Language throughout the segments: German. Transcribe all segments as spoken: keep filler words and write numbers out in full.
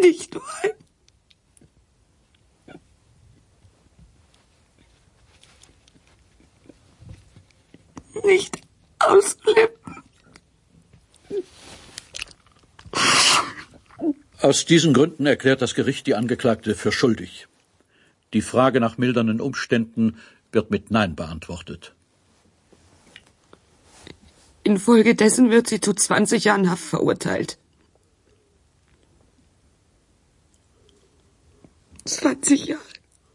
Nicht weinen. Nicht ausflippen. Aus diesen Gründen erklärt das Gericht die Angeklagte für schuldig. Die Frage nach mildernden Umständen wird mit Nein beantwortet. Infolgedessen wird sie zu zwanzig Jahren Haft verurteilt. zwanzig Jahre.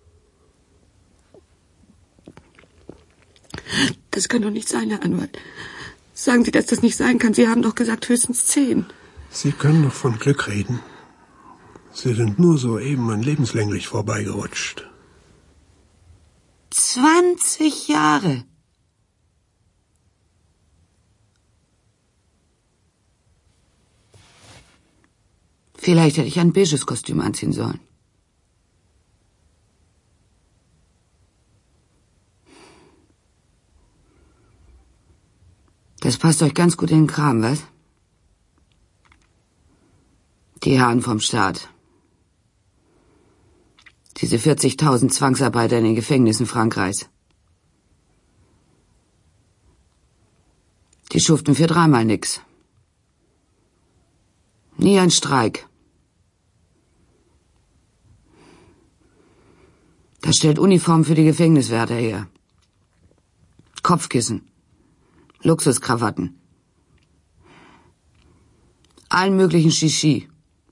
Das kann doch nicht sein, Herr Anwalt. Sagen Sie, dass das nicht sein kann. Sie haben doch gesagt, höchstens zehn. Sie können doch von Glück reden. Sie sind nur soeben an lebenslänglich vorbeigerutscht. zwanzig Jahre. Vielleicht hätte ich ein beiges Kostüm anziehen sollen. Das passt euch ganz gut in den Kram, was? Die Herren vom Staat. Diese vierzigtausend Zwangsarbeiter in den Gefängnissen Frankreichs. Die schuften für dreimal nix. Nie ein Streik. Das stellt Uniform für die Gefängniswärter her. Kopfkissen. Luxuskrawatten. Allen möglichen Shishi.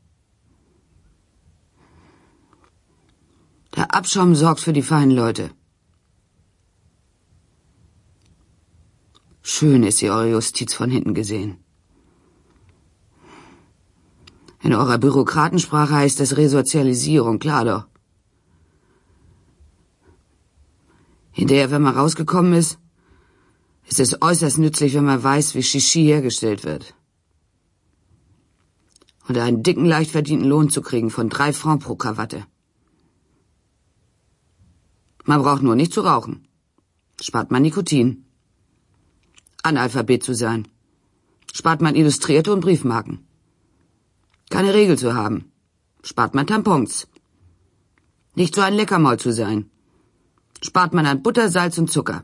Der Abschaum sorgt für die feinen Leute. Schön ist sie eure Justiz von hinten gesehen. In eurer Bürokratensprache heißt das Resozialisierung, klar doch. Hinterher, wenn man rausgekommen ist, ist es äußerst nützlich, wenn man weiß, wie Shishi hergestellt wird. Und einen dicken, leicht verdienten Lohn zu kriegen von drei Francs pro Krawatte. Man braucht nur nicht zu rauchen. Spart man Nikotin. Analphabet zu sein. Spart man Illustrierte und Briefmarken. Keine Regel zu haben. Spart man Tampons. Nicht so ein Leckermaul zu sein. Spart man an Butter, Salz und Zucker.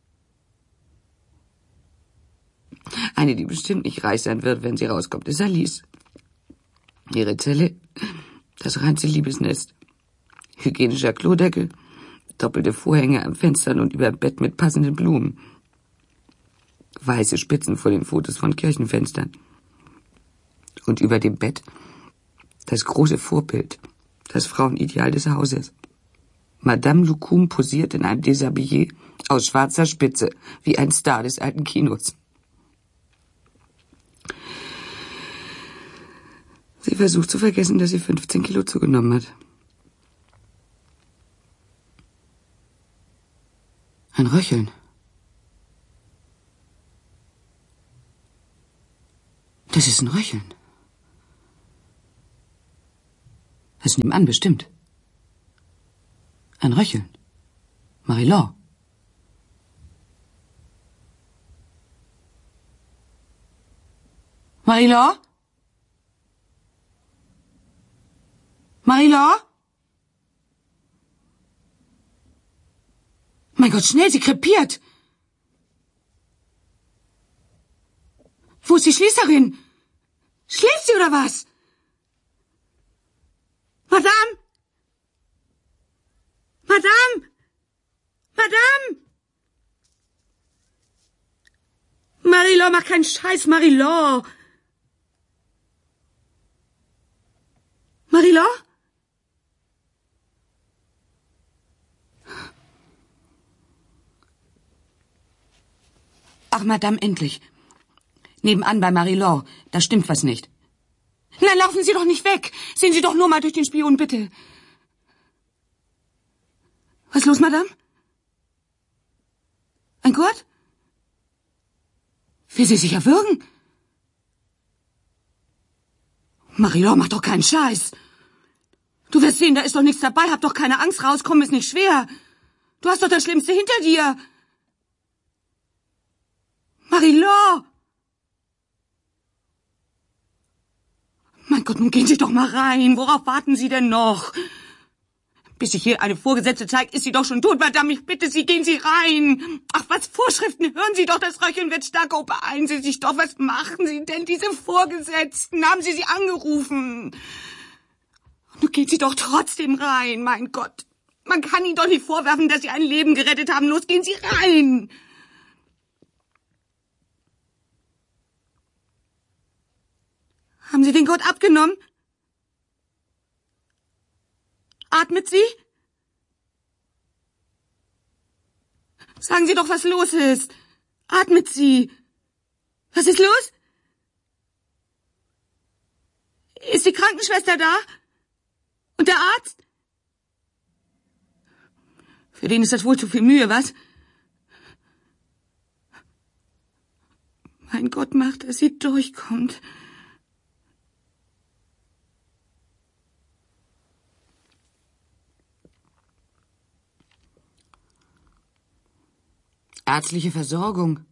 Eine, die bestimmt nicht reich sein wird, wenn sie rauskommt, ist Alice. Ihre Zelle, das reinste Liebesnest. Hygienischer Klodeckel, doppelte Vorhänge an Fenstern und über dem Bett mit passenden Blumen. Weiße Spitzen vor den Fotos von Kirchenfenstern. Und über dem Bett das große Vorbild, das Frauenideal des Hauses. Madame Loukoum posiert in einem Déshabillé aus schwarzer Spitze, wie ein Star des alten Kinos. Sie versucht zu vergessen, dass sie fünfzehn Kilo zugenommen hat. Ein Röcheln. Das ist ein Röcheln. Das ist nebenan bestimmt. Ein Röcheln. Marie-Laure. Marie-Laure? Marie-Laure? Mein Gott, schnell, sie krepiert. Wo ist die Schließerin? Schläft sie oder was? Madame? Madame? Madame? Marie-Laure, mach keinen Scheiß, Marie-Laure. Marie-Laure? Ach, Madame, endlich. Nebenan bei Marie-Laure. Da stimmt was nicht. Na, laufen Sie doch nicht weg. Sehen Sie doch nur mal durch den Spion, bitte. Was ist los, Madame? Ein Gurt? Will sie sich erwürgen? Marie-Laure, mach doch keinen Scheiß. Du wirst sehen, da ist doch nichts dabei. Hab doch keine Angst, rauskommen ist nicht schwer. Du hast doch das Schlimmste hinter dir. Marie-Laure! Mein Gott, nun gehen Sie doch mal rein. Worauf warten Sie denn noch? Bis sich hier eine Vorgesetzte zeigt, ist sie doch schon tot. Madame, ich bitte Sie, gehen Sie rein. Ach, was Vorschriften? Hören Sie doch, das Röcheln wird stärker. Oh, beeilen Sie sich doch. Was machen Sie denn, diese Vorgesetzten? Haben Sie sie angerufen? Nun gehen Sie doch trotzdem rein, mein Gott. Man kann Ihnen doch nicht vorwerfen, dass Sie ein Leben gerettet haben. Los, gehen Sie rein. Haben Sie den Gurt abgenommen? Atmet sie? Sagen Sie doch, was los ist. Atmet sie. Was ist los? Ist die Krankenschwester da? Und der Arzt? Für den ist das wohl zu viel Mühe, was? Mein Gott, macht, dass sie durchkommt. Ärztliche Versorgung.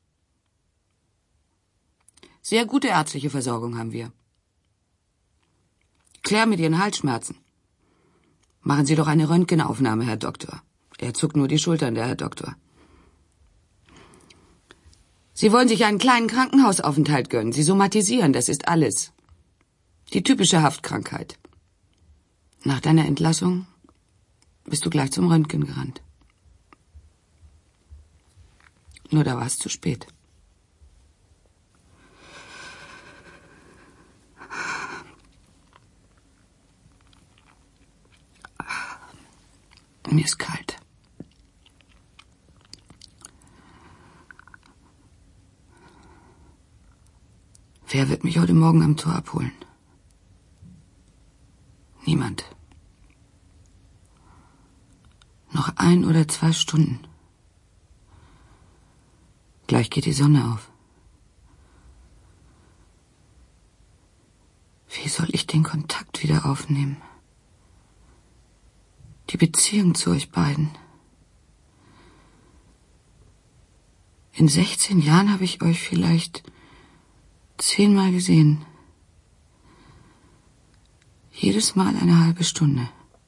Sehr gute ärztliche Versorgung haben wir. Claire mit ihren Halsschmerzen. Machen Sie doch eine Röntgenaufnahme, Herr Doktor. Er zuckt nur die Schultern, der Herr Doktor. Sie wollen sich einen kleinen Krankenhausaufenthalt gönnen. Sie somatisieren, das ist alles. Die typische Haftkrankheit. Nach deiner Entlassung bist du gleich zum Röntgen gerannt. Nur da war es zu spät. Mir ist kalt. Wer wird mich heute Morgen am Tor abholen? Niemand. Noch ein oder zwei Stunden. Gleich geht die Sonne auf. Wie soll ich den Kontakt wieder aufnehmen? Die Beziehung zu euch beiden. In sechzehn Jahren habe ich euch vielleicht zehnmal gesehen. Jedes Mal eine halbe Stunde.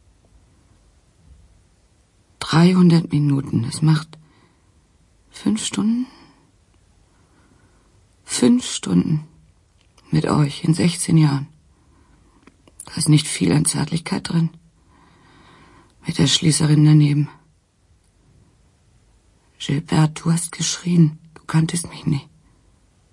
dreihundert Minuten, das macht fünf Stunden? Fünf Stunden mit euch in sechzehn Jahren. Da ist nicht viel an Zärtlichkeit drin. Mit der Schließerin daneben. Gilbert, du hast geschrien. Du kanntest mich nicht.